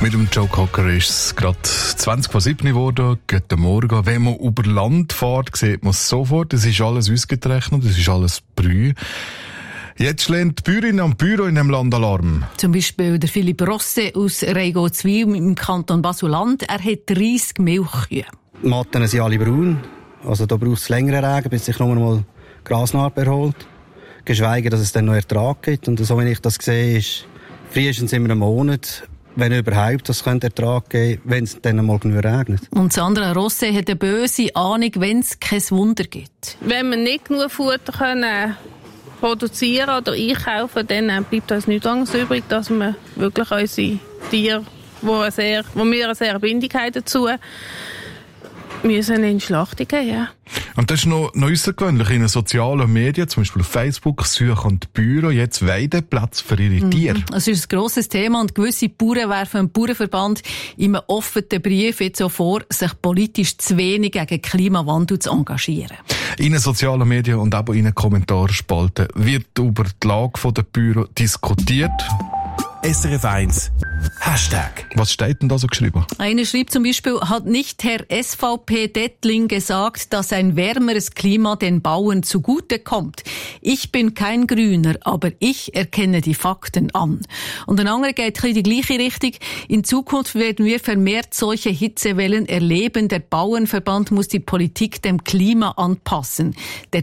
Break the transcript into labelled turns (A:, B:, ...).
A: Mit dem Joe Cocker ist es gerade 20:07 geworden. Guten Morgen. Wenn man über Land fährt, sieht man es sofort. Es ist alles ausgerechnet, es ist alles Brühe. Jetzt schlägt die Bäuerin am Büro in dem Land Alarm.
B: Zum Beispiel der Philipp Rosse aus Reigozwil im Kanton Basel-Land. Er hat 30 Milchkühe.
C: Die Matten sind alle braun. Also da braucht es längere Regen, bis sich noch einmal Grasnarbe erholt. Geschweige, dass es dann noch Ertrag gibt. Und so wie ich das sehe, ist frühestens immer einen Monat, wenn überhaupt, das könnte Ertrag geben, wenn es dann einmal genug regnet.
B: Und Sandra Rosse hat eine böse Ahnung, wenn es kein Wunder gibt.
D: Wenn wir nicht genug Futter können produzieren oder einkaufen, dann bleibt uns nichts anderes übrig, dass wir wirklich unsere Tiere, wo wir eine sehr Bindung haben dazu, müssen in die Schlachtung gehen, ja.
A: Und das ist noch außergewöhnlich. In den sozialen Medien, zum Beispiel auf Facebook, suchen die Bauern jetzt Weideplätze für ihre Tiere.
B: Das ist ein grosses Thema und gewisse Bauern werfen dem Bauernverband in einem offenen Brief jetzt so vor, sich politisch zu wenig gegen Klimawandel zu engagieren.
A: In den sozialen Medien und auch in den Kommentarspalten wird über die Lage der Bauern diskutiert.
E: SRF 1 Hashtag.
A: Was steht denn da so geschrieben?
B: Einer schreibt zum Beispiel, hat nicht Herr SVP Dettling gesagt, dass ein wärmeres Klima den Bauern zugutekommt? Ich bin kein Grüner, aber ich erkenne die Fakten an. Und ein anderer geht in die gleiche Richtung. In Zukunft werden wir vermehrt solche Hitzewellen erleben. Der Bauernverband muss die Politik dem Klima anpassen. Der